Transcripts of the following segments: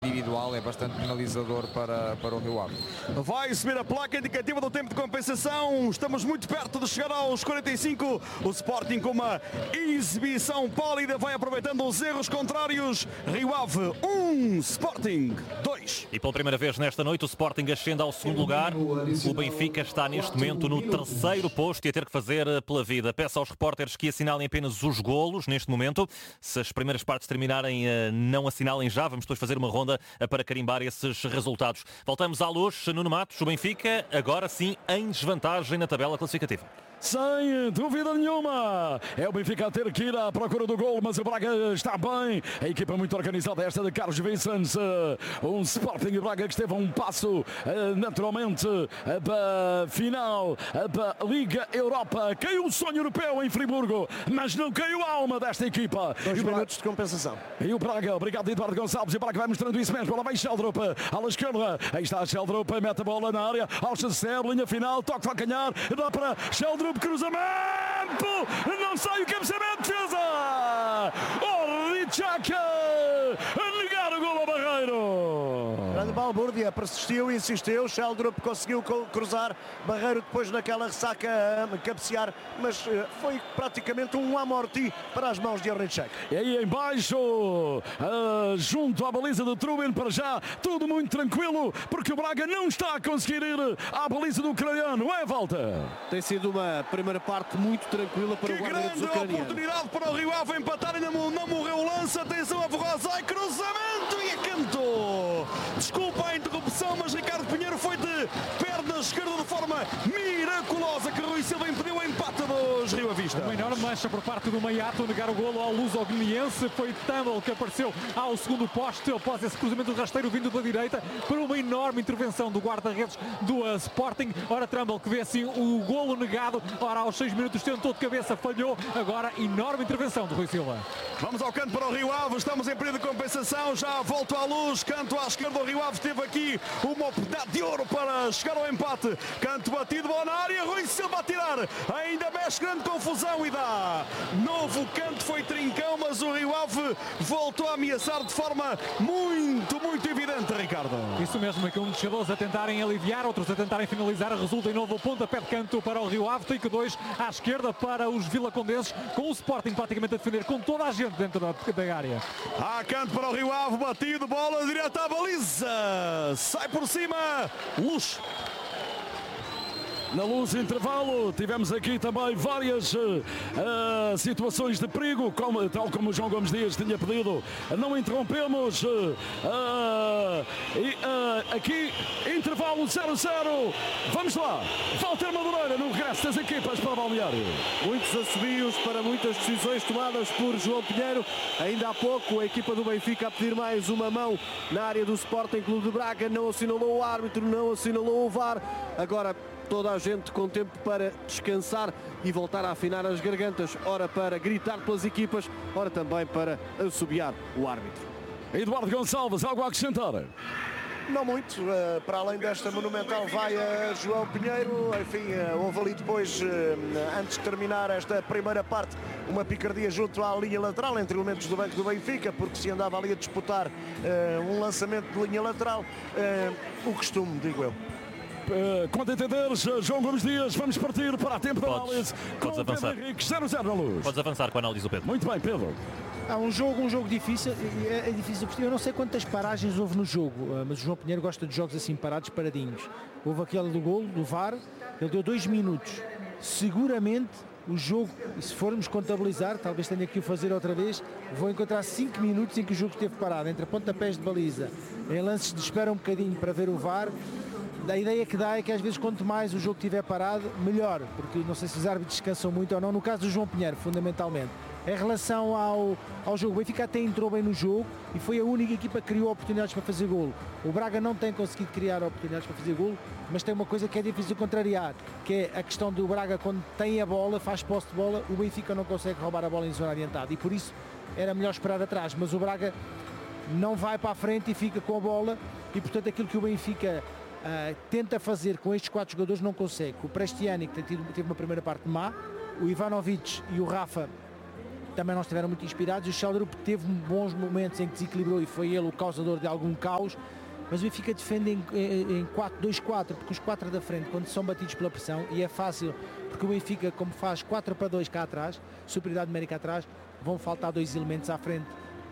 individual é bastante penalizador para o Rio Ave. Vai subir a placa indicativa do tempo de compensação. Estamos muito perto de chegar aos 45. O Sporting com uma exibição pálida vai aproveitando os erros contrários. Rio Ave 1, Sporting 2. E pela primeira vez nesta noite o Sporting ascende ao segundo lugar. O Benfica está neste momento no terceiro posto e a ter que fazer pela vida. Peço aos repórteres que assinalem apenas os golos neste momento. Se as primeiras partes terminarem, não assinalem já. Vamos depois fazer uma ronda para carimbar esses resultados. Voltamos à luz, Nuno Matos, o Benfica, agora sim em desvantagem na tabela classificativa. Sem dúvida nenhuma, é o Benfica a ter que ir à procura do gol, mas o Braga está bem. A equipa muito organizada, esta de Carlos Vicens, um Sporting Braga que esteve a um passo naturalmente para a final da Liga Europa. Caiu o sonho europeu em Friburgo, mas não caiu a alma desta equipa. 2 minutos de compensação. E o Braga, obrigado Eduardo Gonçalves, e o Braga vai mostrando isso mesmo. Bola vai Sheldrup, à esquerda, aí está Sheldrup, mete a bola na área, ao Chancel, linha final, toque de calcanhar, dá para Sheldrup, cruzamento, não sai o cabeceamento, defesa, o Richaca a negar o gol ao Barreiro. Grande balbúrdia, persistiu, insistiu, Sheldrup conseguiu cruzar, Barreiro depois naquela ressaca a cabecear, mas foi praticamente um amorti para as mãos de Henrichek. E aí em baixo, junto à baliza de Trubin, para já tudo muito tranquilo, porque o Braga não está a conseguir ir à baliza do ucraniano, é Walter? Tem sido uma primeira parte muito tranquila para o guarda-redes ucraniano. Que grande oportunidade para o Rio Ave empatar, ainda não morreu o lance, atenção a Vorrozai, cruzamento e a canto. Desculpa a interrupção, mas Ricardo Pinheiro foi de perna esquerda de forma miraculosa que Rui Silva impediu o empate dos Rio Avista. Uma enorme mancha por parte do Maiato, negar o golo ao luso-guineense. Foi Tandel que apareceu ao segundo poste após esse cruzamento rasteiro vindo da direita para uma enorme intervenção do guarda-redes do Sporting. Ora, Trumble que vê assim o golo negado. Ora, aos 6 minutos tentou de cabeça, falhou. Agora, enorme intervenção de Rui Silva. Vamos ao canto para o Rio Ave, estamos em período de compensação, já volto à luz, canto à esquerda, o Rio Ave teve aqui uma oportunidade de ouro para chegar ao empate, canto batido, bola na área, Rui Silva a tirar, ainda mexe grande confusão e dá novo canto, foi trincão, mas o Rio Ave voltou a ameaçar de forma muito evidente, Ricardo. Isso mesmo, aqui um dos jogadores a tentarem aliviar, outros a tentarem finalizar, resulta em novo pontapé de canto para o Rio Ave, tem que 2 à esquerda para os vilacondenses, com o Sporting praticamente a defender com toda a gente dentro da área. Há canto para o Rio Ave, batido, bola direta à baliza, sai por cima, Luz. Na luz intervalo, tivemos aqui também várias situações de perigo, tal como o João Gomes Dias tinha pedido. Não interrompemos. Aqui, intervalo 0-0. Vamos lá. Walter Madureira no regresso das equipas para o balneário. Muitos assobios para muitas decisões tomadas por João Pinheiro. Ainda há pouco a equipa do Benfica a pedir mais uma mão na área do Sporting Clube de Braga. Não assinalou o árbitro, não assinalou o VAR. Agora toda a gente com tempo para descansar e voltar a afinar as gargantas, ora para gritar pelas equipas, ora também para assobiar o árbitro. Eduardo Gonçalves, algo a acrescentar? Não muito, para além desta monumental vai a João Pinheiro, enfim, houve ali depois, antes de terminar esta primeira parte, uma picardia junto à linha lateral entre elementos do banco do Benfica, porque se andava ali a disputar um lançamento de linha lateral, o costume, digo eu. Quando entenderes, João Gomes Dias, vamos partir para a tempo de análise. Podes avançar. 0-0 na luz. Podes avançar com a análise do Pedro. Muito bem, Pedro. Há um jogo difícil, é difícil. Eu não sei quantas paragens houve no jogo, mas o João Pinheiro gosta de jogos assim parados, paradinhos. Houve aquele do golo, do VAR, ele deu 2 minutos. Seguramente o jogo, e se formos contabilizar, talvez tenha que o fazer outra vez, vou encontrar 5 minutos em que o jogo esteve parado, entre pontapés de baliza, em lances de espera um bocadinho para ver o VAR. A ideia que dá é que às vezes quanto mais o jogo estiver parado, melhor, porque não sei se os árbitros descansam muito ou não, no caso do João Pinheiro, fundamentalmente. Em relação ao jogo, o Benfica até entrou bem no jogo e foi a única equipa que criou oportunidades para fazer golo. O Braga não tem conseguido criar oportunidades para fazer golo, mas tem uma coisa que é difícil contrariar, que é a questão do Braga quando tem a bola, faz posse de bola, o Benfica não consegue roubar a bola em zona adiantada e por isso era melhor esperar atrás, mas o Braga não vai para a frente e fica com a bola e portanto aquilo que o Benfica tenta fazer com estes 4 jogadores não consegue. O Prestiani, que teve uma primeira parte má, o Ivanovic e o Rafa também não estiveram muito inspirados. O Sheldrup teve bons momentos em que desequilibrou e foi ele o causador de algum caos, mas o Benfica defende em 4-2-4, porque os 4 da frente, quando são batidos pela pressão, e é fácil, porque o Benfica, como faz 4-2 cá atrás, superioridade numérica atrás, vão faltar 2 elementos à frente,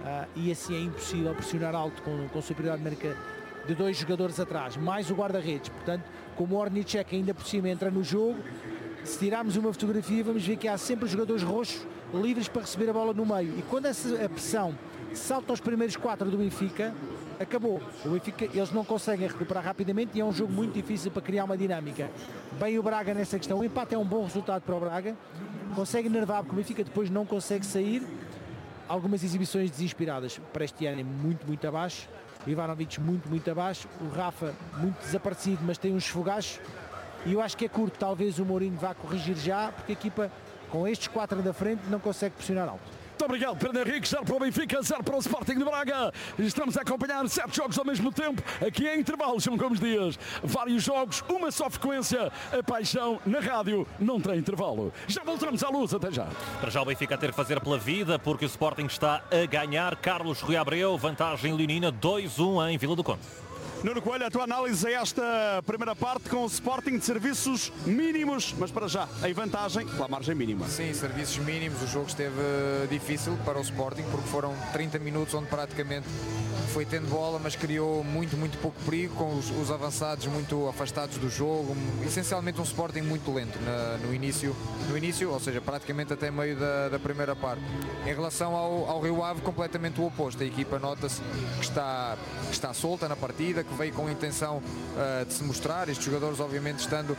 e assim é impossível pressionar alto com superioridade numérica de 2 jogadores atrás, mais o guarda-redes. Portanto, como o Ornicek ainda por cima entra no jogo, se tirarmos uma fotografia vamos ver que há sempre jogadores roxos livres para receber a bola no meio, e quando a pressão salta aos primeiros 4 do Benfica, acabou. O Benfica, eles não conseguem recuperar rapidamente e é um jogo muito difícil para criar uma dinâmica. Bem o Braga nessa questão, o empate é um bom resultado para o Braga, consegue nervar porque o Benfica depois não consegue sair. Algumas exibições desinspiradas para este ano, muito abaixo. O Ivanovic muito abaixo, o Rafa muito desaparecido, mas tem uns fogachos, e eu acho que é curto. Talvez o Mourinho vá corrigir já, porque a equipa com estes 4 da frente não consegue pressionar alto. Muito obrigado, Pedro Henrique. 0 para o Benfica, 0 para o Sporting de Braga. Estamos a acompanhar 7 jogos ao mesmo tempo, aqui em intervalos, João Gomes Dias. Vários jogos, uma só frequência. A paixão na rádio não tem intervalo. Já voltamos à luz, até já. Para já o Benfica a ter que fazer pela vida, porque o Sporting está a ganhar. Carlos Rui Abreu, vantagem leonina 2-1 em Vila do Conde. Nuno Coelho, a tua análise a esta primeira parte com o Sporting de serviços mínimos, mas para já em vantagem pela margem mínima. Sim, serviços mínimos. O jogo esteve difícil para o Sporting porque foram 30 minutos onde praticamente foi tendo bola, mas criou muito pouco perigo, com os avançados muito afastados do jogo. Essencialmente um Sporting muito lento no início, ou seja, praticamente até meio da primeira parte. Em relação ao Rio Ave, completamente o oposto. A equipa nota-se que está solta na partida, que veio com a intenção de se mostrar. Estes jogadores, obviamente, estando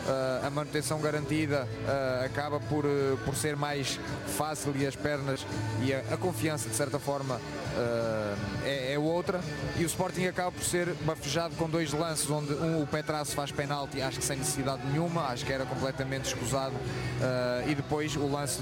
a manutenção garantida, acaba por ser mais fácil, e as pernas e a confiança, de certa forma, é outra, e o Sporting acaba por ser bafejado com 2 lances onde o Petrasso faz penalti, acho que sem necessidade nenhuma, acho que era completamente escusado, e depois o lance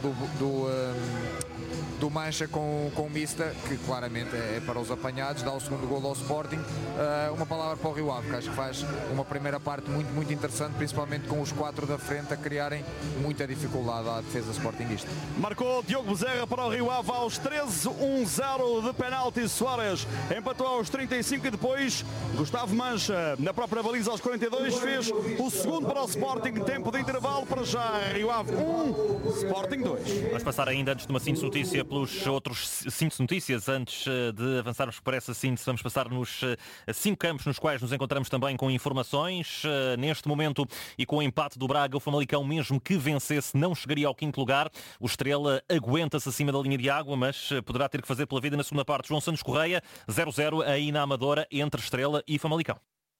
do Mancha com o Mista, que claramente é para os apanhados, dá o segundo golo ao Sporting. Uma palavra para o Rio Ave, que acho que faz uma primeira parte muito interessante, principalmente com os 4 da frente a criarem muita dificuldade à defesa sportinguista. Marcou Diogo Bezerra para o Rio Ave aos 13, 1-0 de penalti. Soares empatou aos 35 e depois Gustavo Mancha, na própria baliza aos 42, fez o segundo para o Sporting. Tempo de intervalo. Para já, Rio Ave 1, Sporting 2. Vamos passar ainda, antes de uma síntese notícia, pelos outros síntese notícias. Antes de avançarmos para essa síntese, vamos passar nos 5 campos nos quais nos encontramos também com informações. Neste momento, e com o empate do Braga, o Famalicão, mesmo que vencesse, não chegaria ao 5º lugar. O Estrela aguenta-se acima da linha de água, mas poderá ter que fazer pela vida na segunda parte. João Santos Correia, 0-0 aí na Amadora, entre Estrela e Famalicão.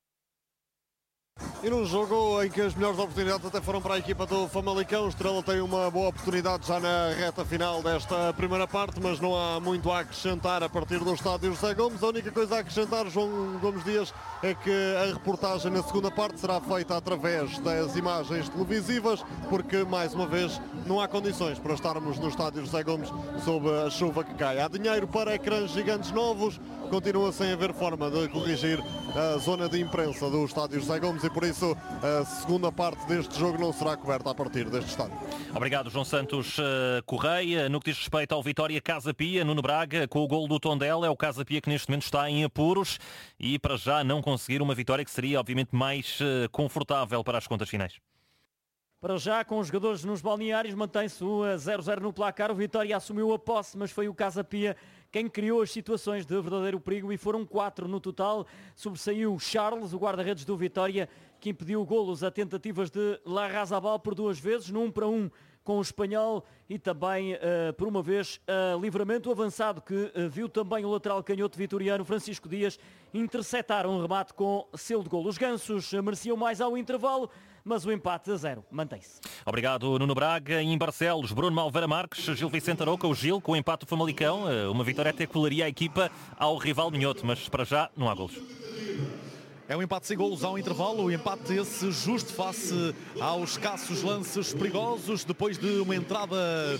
E num jogo em que as melhores oportunidades até foram para a equipa do Famalicão, o Estrela tem uma boa oportunidade já na reta final desta primeira parte, mas não há muito a acrescentar a partir do estádio José Gomes. A única coisa a acrescentar, João Gomes Dias, é que a reportagem na segunda parte será feita através das imagens televisivas, porque, mais uma vez, não há condições para estarmos no estádio José Gomes sob a chuva que cai. Há dinheiro para ecrãs gigantes novos, continua sem haver forma de corrigir a zona de imprensa do estádio José Gomes, e por isso a segunda parte deste jogo não será coberta a partir deste estádio. Obrigado, João Santos Correia. No que diz respeito ao Vitória Casa Pia, Nuno Braga, com o golo do Tondela, é o Casa Pia que neste momento está em apuros e para já não conseguir uma vitória que seria obviamente mais confortável para as contas finais. Para já, com os jogadores nos balneários, mantém-se o 0-0 no placar. O Vitória assumiu a posse, mas foi o Casa Pia quem criou as situações de verdadeiro perigo, e foram 4 no total. Sobressaiu Charles, o guarda-redes do Vitória, que impediu golos a tentativas de Larrazabal por 2 vezes, no 1-1 com o Espanhol, e também, por uma vez, Livramento, avançado que viu também o lateral canhoto vitoriano Francisco Dias interceptar um remate com selo de golo. Os gansos mereciam mais ao intervalo, mas o empate a 0 mantém-se. Obrigado, Nuno Braga. Em Barcelos, Bruno Malveira Marques, Gil Vicente Aroca, o Gil, com o empate do Famalicão. Uma vitória até colaria a equipa ao rival minhoto, mas para já não há golos. É um empate sem golos ao intervalo, o empate esse justo face aos escassos lances perigosos, depois de uma entrada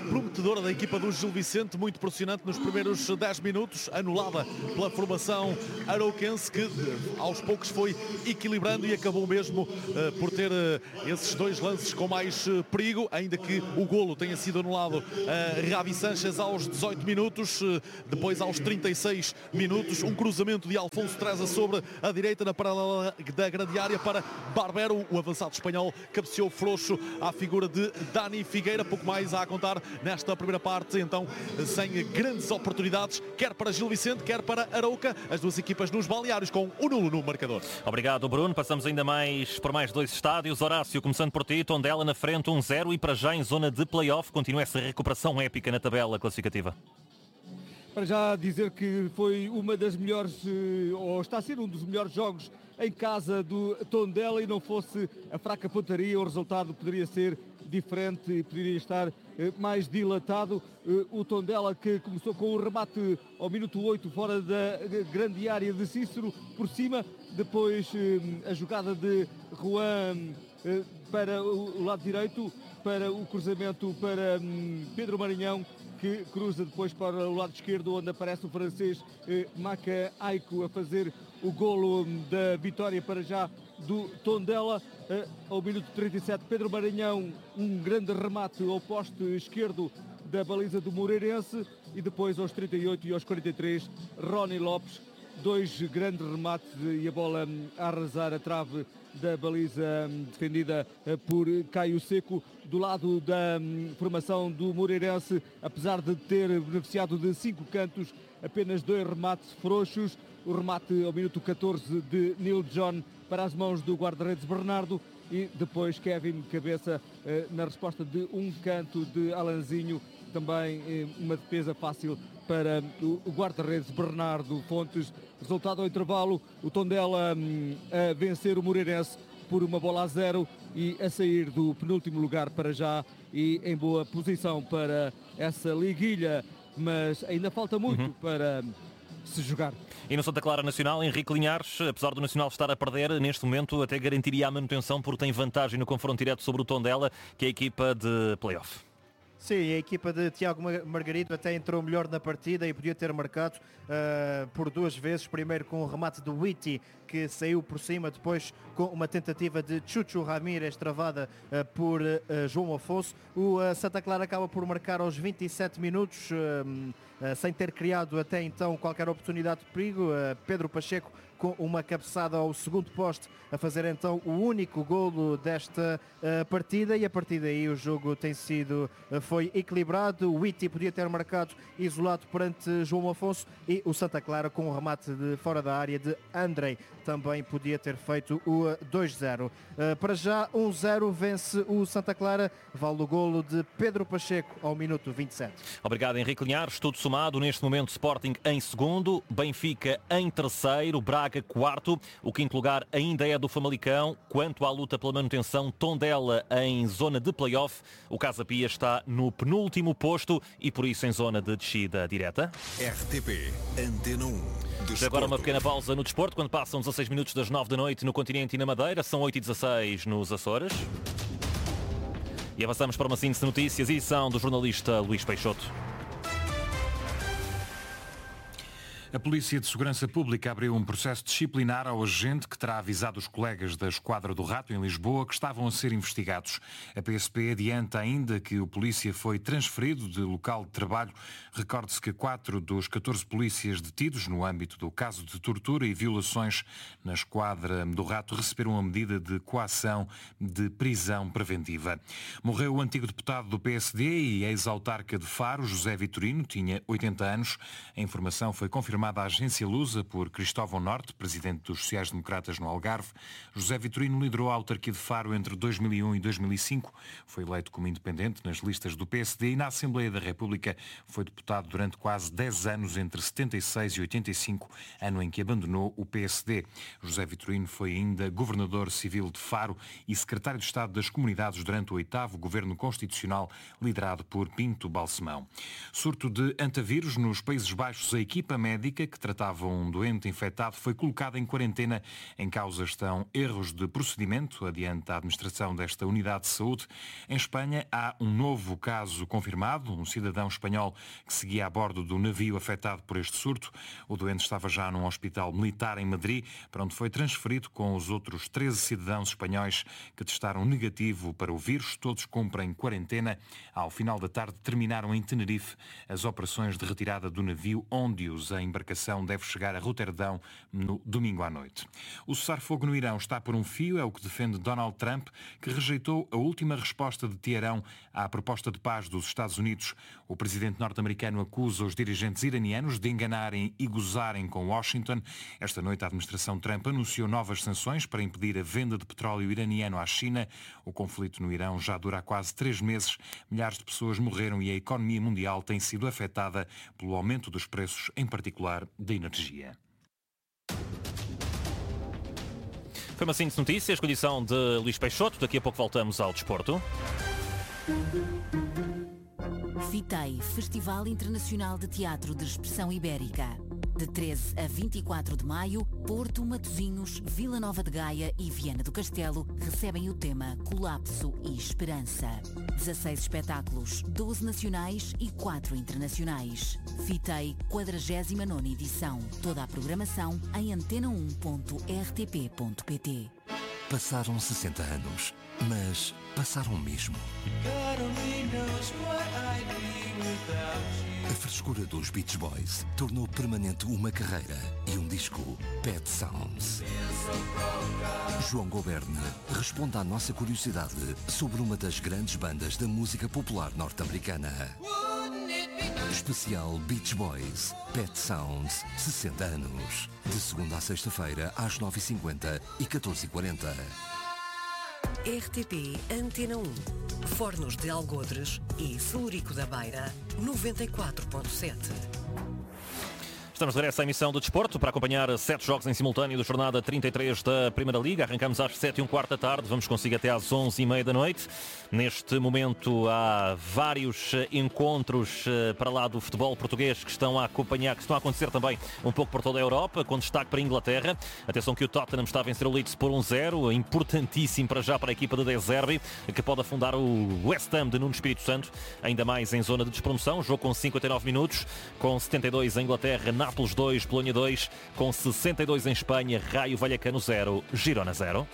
prometedora da equipa do Gil Vicente, muito pressionante nos primeiros 10 minutos, anulada pela formação arauquense, que aos poucos foi equilibrando e acabou mesmo por ter esses dois lances com mais perigo, ainda que o golo tenha sido anulado a Ravi Sanchez aos 18 minutos, depois aos 36 minutos, um cruzamento de Alfonso Treza sobre a direita na paralela da grande área para Barbero, o avançado espanhol cabeceou frouxo à figura de Dani Figueira, pouco mais a contar nesta primeira parte, então sem grandes oportunidades, quer para Gil Vicente, quer para Arouca, as duas equipas nos balneários com o nulo no marcador. Obrigado, Bruno. Passamos ainda mais por mais dois estádios. Horácio, começando por ti, Tondela na frente 1-0 e para já em zona de play-off, continua essa recuperação épica na tabela classificativa. Para já dizer que foi uma das melhores, ou está a ser um dos melhores jogos em casa do Tondela, e não fosse a fraca pontaria, o resultado poderia ser diferente e poderia estar mais dilatado. O Tondela, que começou com um remate ao minuto 8 fora da grande área de Cícero por cima, depois a jogada de Juan para o lado direito, para o cruzamento para Pedro Maranhão, que cruza depois para o lado esquerdo, onde aparece o francês Maka Aiko a fazer o golo da vitória para já do Tondela. Ao minuto 37, Pedro Maranhão, um grande remate ao poste esquerdo da baliza do Moreirense, e depois aos 38 e aos 43, Rony Lopes, dois grandes remates e a bola a arrasar a trave da baliza defendida por Caio Seco. Do lado da formação do Moreirense, apesar de ter beneficiado de 5 cantos, apenas 2 remates frouxos. O remate ao minuto 14 de Neil John para as mãos do guarda-redes Bernardo, e depois Kevin Cabeça na resposta de um canto de Alanzinho, também uma defesa fácil para o guarda-redes Bernardo Fontes. Resultado ao intervalo, o Tondela a vencer o Moreirense por 1-0 e a sair do penúltimo lugar para já, e em boa posição para essa liguilha, mas ainda falta muito para se jogar. E no Santa Clara Nacional, Henrique Linhares, apesar do Nacional estar a perder, neste momento até garantiria a manutenção porque tem vantagem no confronto direto sobre o Tondela, que é a equipa de play-off. Sim, a equipa de Tiago Margarito até entrou melhor na partida e podia ter marcado por 2 vezes, primeiro com o remate do Witty, que saiu por cima, depois com uma tentativa de Chucho Ramírez travada por João Afonso. O Santa Clara acaba por marcar aos 27 minutos, sem ter criado até então qualquer oportunidade de perigo. Pedro Pacheco com uma cabeçada ao segundo poste a fazer então o único golo desta partida, e a partir daí o jogo foi equilibrado. O Witty podia ter marcado isolado perante João Afonso, e o Santa Clara com o remate de fora da área de Andrei também podia ter feito o 2-0. Para já 1-0 vence o Santa Clara, vale o golo de Pedro Pacheco ao minuto 27. Obrigado, Henrique Linhares. Tudo somado, neste momento Sporting em segundo, Benfica em terceiro, Braga quarto, o quinto lugar ainda é do Famalicão. Quanto à luta pela manutenção, Tondela em zona de play-off, o Casa Pia está no penúltimo posto e por isso em zona de descida direta. RTP Antena 1. Agora uma pequena pausa no desporto, quando passam 16 minutos das 9 da noite no continente e na Madeira, são 8h16 nos Açores. E avançamos para uma síntese de notícias, edição do jornalista Luís Peixoto. A Polícia de Segurança Pública abriu um processo disciplinar ao agente que terá avisado os colegas da Esquadra do Rato, em Lisboa, que estavam a ser investigados. A PSP adianta ainda que o polícia foi transferido de local de trabalho. Recorde-se que 4 dos 14 polícias detidos no âmbito do caso de tortura e violações na Esquadra do Rato receberam uma medida de coação de prisão preventiva. Morreu o antigo deputado do PSD e ex-autarca de Faro, José Vitorino, tinha 80 anos. A informação foi confirmada à agência Lusa por Cristóvão Norte, presidente dos Sociais-Democratas no Algarve. José Vitorino liderou a autarquia de Faro entre 2001 e 2005. Foi eleito como independente nas listas do PSD e na Assembleia da República foi deputado durante quase 10 anos, entre 76 e 85, ano em que abandonou o PSD. José Vitorino foi ainda governador civil de Faro e secretário de Estado das Comunidades durante o 8º governo constitucional liderado por Pinto Balsemão. Surto de antavírus nos Países Baixos. A equipa médica médica que tratava um doente infectado foi colocada em quarentena. Em causa estão erros de procedimento, adianta a administração desta unidade de saúde. Em Espanha há um novo caso confirmado, um cidadão espanhol que seguia a bordo do navio afetado por este surto. O doente estava já num hospital militar em Madrid, para onde foi transferido com os outros 13 cidadãos espanhóis que testaram negativo para o vírus. Todos cumprem quarentena. Ao final da tarde terminaram em Tenerife as operações de retirada do navio Óndios. A embarcação deve chegar a Roterdão no domingo à noite. O cessar-fogo no Irão está por um fio, é o que defende Donald Trump, que rejeitou a última resposta de Teherão à proposta de paz dos Estados Unidos. O presidente norte-americano acusa os dirigentes iranianos de enganarem e gozarem com Washington. Esta noite a administração Trump anunciou novas sanções para impedir a venda de petróleo iraniano à China. O conflito no Irão já dura há quase 3 meses. Milhares de pessoas morreram e a economia mundial tem sido afetada pelo aumento dos preços, em particular da energia. Foi uma síntese de notícias, com a edição de Luís Peixoto. Daqui a pouco voltamos ao desporto. FITEI, Festival Internacional de Teatro de Expressão Ibérica. De 13 a 24 de maio, Porto, Matosinhos, Vila Nova de Gaia e Viana do Castelo recebem o tema Colapso e Esperança. 16 espetáculos, 12 nacionais e 4 internacionais. FITEI, 49ª edição. Toda a programação em antena1.rtp.pt. Passaram 60 anos, mas passaram mesmo. A frescura dos Beach Boys tornou permanente uma carreira e um disco, Pet Sounds. João Goberne responde à nossa curiosidade sobre uma das grandes bandas da música popular norte-americana. Especial Beach Boys, Pet Sounds, 60 anos. De segunda a sexta-feira, às 9h50 e 14h40. RTP Antena 1, Fornos de Algodres e Celurico da Beira, 94.7. Estamos de regresso à emissão do Desporto para acompanhar 7 jogos em simultâneo da jornada 33 da Primeira Liga. Arrancamos às 7h15 da tarde, vamos conseguir até às 11h30 da noite. Neste momento há vários encontros para lá do futebol português que estão a acompanhar, que estão a acontecer também um pouco por toda a Europa, com destaque para a Inglaterra. Atenção que o Tottenham está a vencer o Leeds por 1-0, importantíssimo para já para a equipa de De Zerbi, que pode afundar o West Ham de Nuno Espírito Santo, ainda mais em zona de despromoção. Jogo com 59 minutos, com 72 em Inglaterra, Nápoles 2, Polónia 2, com 62 em Espanha, Raio Vallecano 0, Girona 0.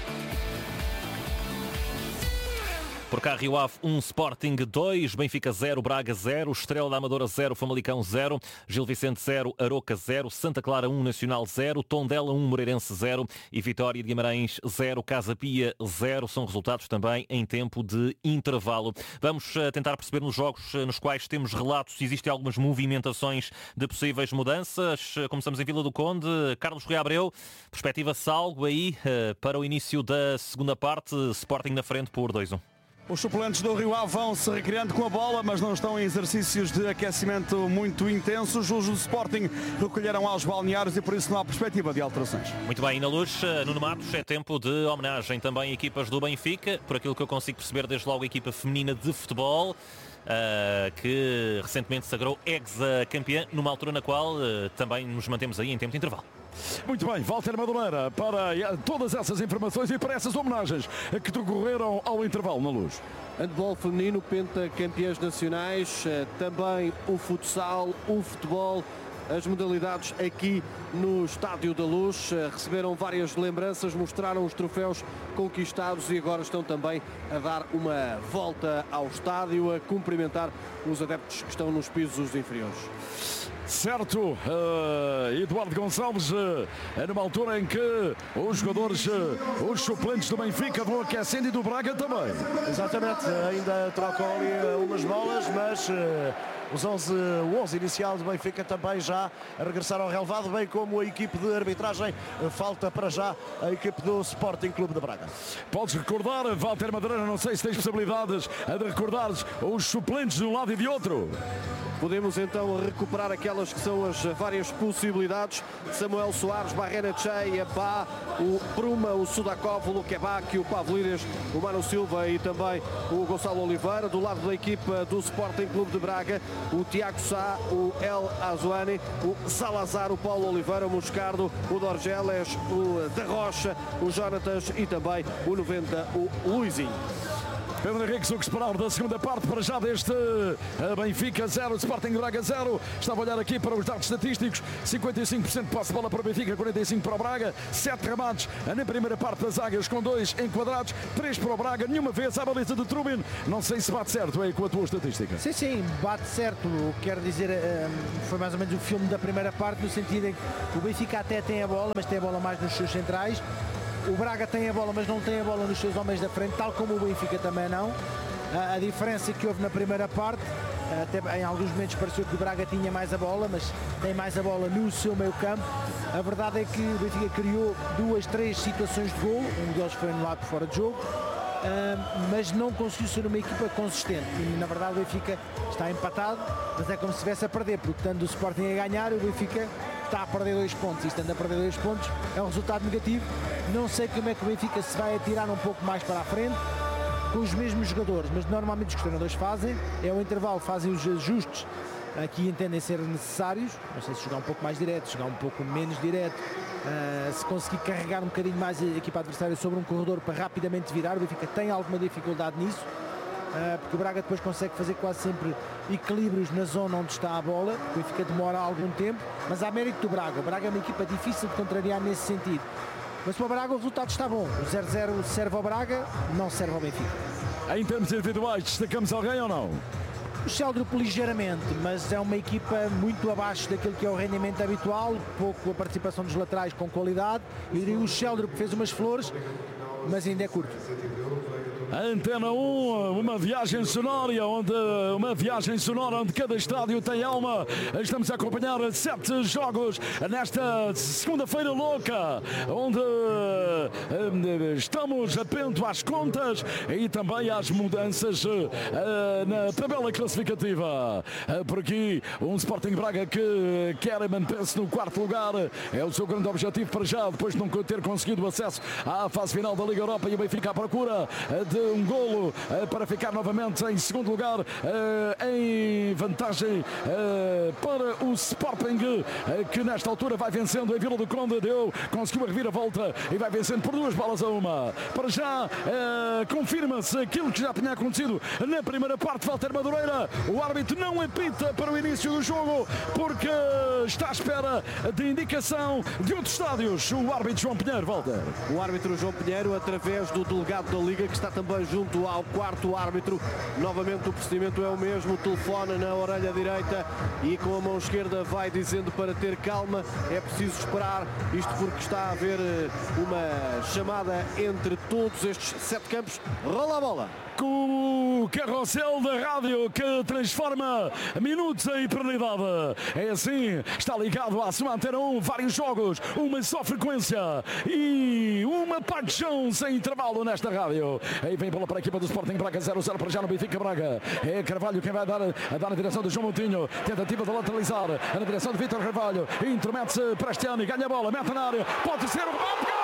Por cá, Rio Ave 1, Sporting 2, Benfica 0, Braga 0, Estrela da Amadora 0, Famalicão 0, Gil Vicente 0, Aroca 0, Santa Clara 1, Nacional 0, Tondela 1, Moreirense 0 e Vitória de Guimarães 0, Casa Pia 0. São resultados também em tempo de intervalo. Vamos tentar perceber nos jogos nos quais temos relatos se existem algumas movimentações de possíveis mudanças. Começamos em Vila do Conde. Carlos Rui Abreu, perspectiva-se algo aí para o início da segunda parte, Sporting na frente por 2-1. Os suplentes do Rio Ave vão se recriando com a bola, mas não estão em exercícios de aquecimento muito intensos. Os do Sporting recolheram aos balneários e por isso não há perspectiva de alterações. Muito bem, na Luz, Nuno Matos, é tempo de homenagem também a equipas do Benfica, por aquilo que eu consigo perceber, desde logo a equipa feminina de futebol, que recentemente sagrou ex-campeã, numa altura na qual também nos mantemos aí em tempo de intervalo. Muito bem, Walter Madureira para todas essas informações e para essas homenagens que decorreram ao intervalo na Luz. Handball feminino, pentacampeãs nacionais, também o futsal, o futebol, as modalidades aqui no Estádio da Luz receberam várias lembranças, mostraram os troféus conquistados e agora estão também a dar uma volta ao estádio, a cumprimentar os adeptos que estão nos pisos inferiores. Certo, Eduardo Gonçalves, numa altura em que os jogadores, os suplentes do Benfica vão aquecendo e do Braga também. Exatamente, ainda trocam ali umas bolas, mas o 11 inicial do Benfica também já a regressar ao relevado, bem como a equipe de arbitragem. Falta para já a equipe do Sporting Clube de Braga. Podes recordar, Walter Madureira, não sei se tens possibilidades de recordar os suplentes de um lado e de outro. Podemos então recuperar aquelas que são as várias possibilidades. Samuel Soares, Barrenetxea, Bá, o Bruma, o Sudakov, o Luquebac, o Pavlídeas, o Mano Silva e também o Gonçalo Oliveira. Do lado da equipa do Sporting Clube de Braga, o Tiago Sá, o El Azuani, o Salazar, o Paulo Oliveira, o Moscardo, o Dorgeles, o Da Rocha, o Jonatas e também o 90, o Luizinho. Pedro Henriques, o que esperar da segunda parte para já deste Benfica 0, Sporting Braga 0. Estava a olhar aqui para os dados estatísticos: 55% de posse de bola para o Benfica, 45% para o Braga, 7 remates na primeira parte das águias com 2 enquadrados, 3 para o Braga, nenhuma vez à baliza de Trubin. Não sei se bate certo aí com a tua estatística. Sim, bate certo. Quero dizer, foi mais ou menos o filme da primeira parte, no sentido em que o Benfica até tem a bola, mas tem a bola mais nos seus centrais. O Braga tem a bola, mas não tem a bola nos seus homens da frente, tal como o Benfica também não. A diferença que houve na primeira parte, até em alguns momentos pareceu que o Braga tinha mais a bola, mas tem mais a bola no seu meio campo. A verdade é que o Benfica criou 2, 3 situações de golo, um deles foi anulado por fora de jogo, mas não conseguiu ser uma equipa consistente. E na verdade o Benfica está empatado, mas é como se estivesse a perder, porque tanto o Sporting a ganhar, o Benfica está a perder 2 pontos, e estando a perder 2 pontos é um resultado negativo. Não sei como é que o Benfica se vai atirar um pouco mais para a frente com os mesmos jogadores, mas normalmente os treinadores fazem, é o intervalo, fazem os ajustes que entendem ser necessários. Não sei se jogar um pouco mais direto, jogar um pouco menos direto, se conseguir carregar um bocadinho mais a equipa adversária sobre um corredor para rapidamente virar. O Benfica tem alguma dificuldade nisso, porque o Braga depois consegue fazer quase sempre equilíbrios na zona onde está a bola. O Benfica demora algum tempo, mas há mérito do Braga. O Braga é uma equipa difícil de contrariar nesse sentido. Mas para o Braga o resultado está bom. O 0-0 serve ao Braga, não serve ao Benfica. Em termos individuais, destacamos alguém ou não? O Sheldrup ligeiramente, mas é uma equipa muito abaixo daquilo que é o rendimento habitual, pouco a participação dos laterais com qualidade. Eu diria que o Sheldrup fez umas flores, mas ainda é curto. Antena 1, uma viagem sonora onde cada estádio tem alma. Estamos a acompanhar 7 jogos nesta segunda-feira louca, onde estamos atento às contas e também às mudanças na tabela classificativa. Por aqui, um Sporting Braga que quer manter-se no 4º lugar. É o seu grande objetivo para já, depois de não ter conseguido acesso à fase final da Liga Europa, e o Benfica à procura de um golo para ficar novamente em 2º lugar, em vantagem para o Sporting, que nesta altura vai vencendo em Vila do Conde. Conseguiu a reviravolta e vai vencendo por 2-1. Para já confirma-se aquilo que já tinha acontecido na primeira parte. Walter Madureira, o árbitro não apita para o início do jogo porque está à espera de indicação de outros estádios. O árbitro João Pinheiro, Walter. O árbitro João Pinheiro, através do delegado da Liga, que está também junto ao 4º árbitro. Novamente o procedimento é o mesmo: telefona na orelha direita e com a mão esquerda vai dizendo para ter calma, é preciso esperar, isto porque está a haver uma chamada entre todos estes 7 campos. Rola a bola. O carrossel da rádio que transforma minutos em eternidade. É assim, está ligado à sua Antena 1, vários jogos, uma só frequência e uma paixão sem intervalo nesta rádio. Aí vem bola para a equipa do Sporting Braga, 0-0 para já no Benfica Braga. É Carvalho quem vai dar na direção de João Moutinho. Tentativa de lateralizar na direção de Vítor Carvalho. Intromete-se Prestiani, ganha a bola, mete na área, pode ser o remate.